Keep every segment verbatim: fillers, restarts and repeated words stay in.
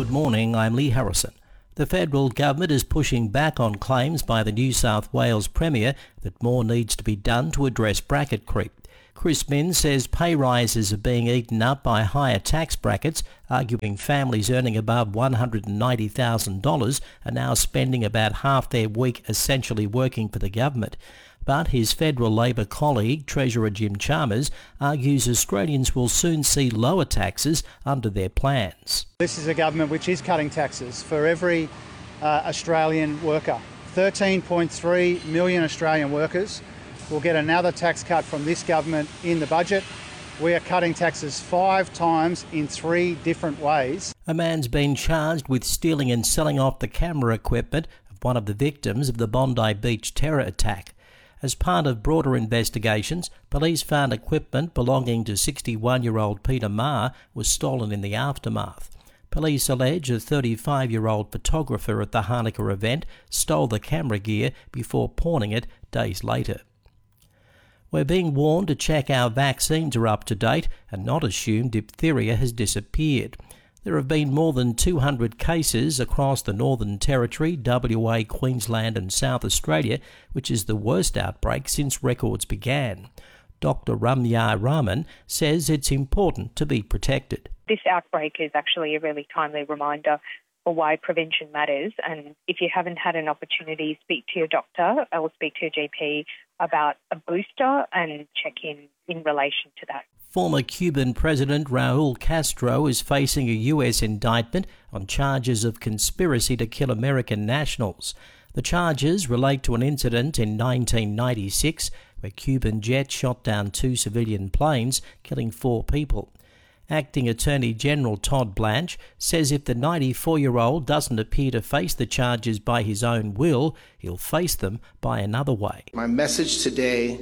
Good morning, I'm Lee Harrison. The federal government is pushing back on claims by the New South Wales Premier that more needs to be done to address bracket creep. Chris Minns says pay rises are being eaten up by higher tax brackets, arguing families earning above one hundred ninety thousand dollars are now spending about half their week essentially working for the government. But his federal Labor colleague, Treasurer Jim Chalmers, argues Australians will soon see lower taxes under their plans. This is a government which is cutting taxes for every uh, Australian worker. thirteen point three million Australian workers will get another tax cut from this government in the budget. We are cutting taxes five times in three different ways. A man's been charged with stealing and selling off the camera equipment of one of the victims of the Bondi Beach terror attack. As part of broader investigations, police found equipment belonging to sixty-one-year-old Peter Maher was stolen in the aftermath. Police allege a thirty-five-year-old photographer at the Hanukkah event stole the camera gear before pawning it days later. We're being warned to check our vaccines are up to date and not assume diphtheria has disappeared. There have been more than two hundred cases across the Northern Territory, W A, Queensland and South Australia, which is the worst outbreak since records began. Doctor Ramya Raman says it's important to be protected. This outbreak is actually a really timely reminder for why prevention matters, and if you haven't had an opportunity, speak to your doctor or speak to your G P about a booster and check in in relation to that. Former Cuban President Raul Castro is facing a U S indictment on charges of conspiracy to kill American nationals. The charges relate to an incident in nineteen ninety-six where Cuban jets shot down two civilian planes, killing four people. Acting Attorney General Todd Blanche says if the ninety-four-year-old doesn't appear to face the charges by his own will, he'll face them by another way. My message today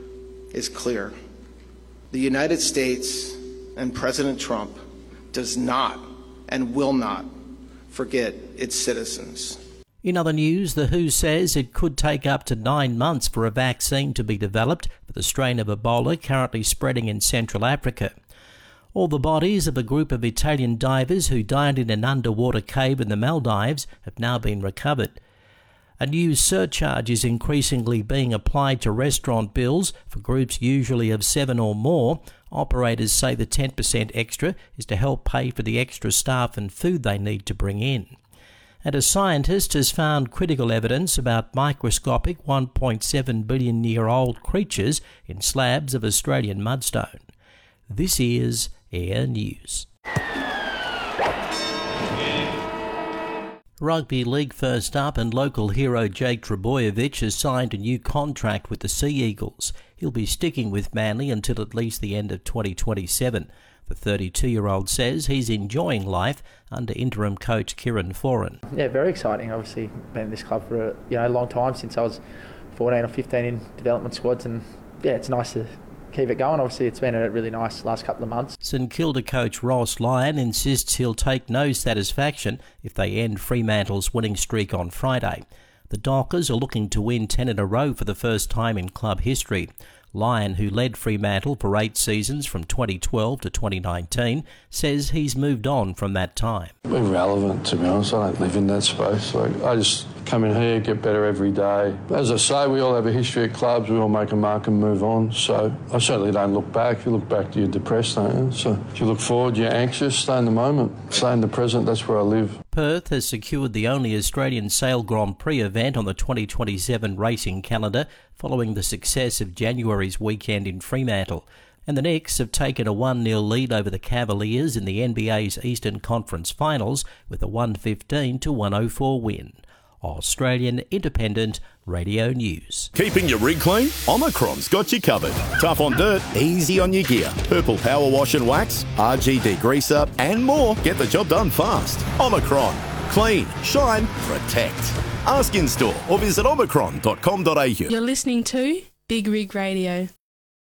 is clear. The United States and President Trump does not and will not forget its citizens. In other news, the W H O says it could take up to nine months for a vaccine to be developed for the strain of Ebola currently spreading in Central Africa. All the bodies of a group of Italian divers who died in an underwater cave in the Maldives have now been recovered. A new surcharge is increasingly being applied to restaurant bills for groups usually of seven or more. Operators say the ten percent extra is to help pay for the extra staff and food they need to bring in. And a scientist has found critical evidence about microscopic one point seven billion year old creatures in slabs of Australian mudstone. This is Air News. Rugby League first up, and local hero Jake Trbojevic has signed a new contract with the Sea Eagles. He'll be sticking with Manly until at least the end of twenty twenty-seven. The thirty-two-year-old says he's enjoying life under interim coach Kieran Foran. Yeah, very exciting. Obviously, been in this club for a you know a long time, since I was fourteen or fifteen in development squads, and yeah, it's nice to keep it going. Obviously, it's been a really nice last couple of months. St Kilda coach Ross Lyon insists he'll take no satisfaction if they end Fremantle's winning streak on Friday. The Dockers are looking to win ten in a row for the first time in club history. Lyon, who led Fremantle for eight seasons from twenty twelve to twenty nineteen, says he's moved on from that time. Irrelevant, to be honest. I don't live in that space. Like, I just come in here, get better every day. As I say, we all have a history at clubs. We all make a mark and move on. So I certainly don't look back. If you look back, you're depressed, don't you? So if you look forward, you're anxious. Stay in the moment. Stay in the present. That's where I live. Perth has secured the only Australian Sail Grand Prix event on the twenty twenty-seven racing calendar following the success of January's weekend in Fremantle. And the Knicks have taken a one nil lead over the Cavaliers in the N B A's Eastern Conference Finals with a one fifteen to one oh four win. Australian Independent Radio News. Keeping your rig clean? Omicron's got you covered. Tough on dirt, easy on your gear. Purple Power Wash and Wax, R G Degreaser, and more. Get the job done fast. Omicron. Clean, shine, protect. Ask in store or visit omicron dot com dot a u. You're listening to Big Rig Radio.